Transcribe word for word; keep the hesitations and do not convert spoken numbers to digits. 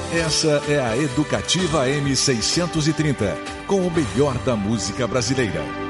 Essa é a Educativa M seiscentos e trinta, com o melhor da música brasileira.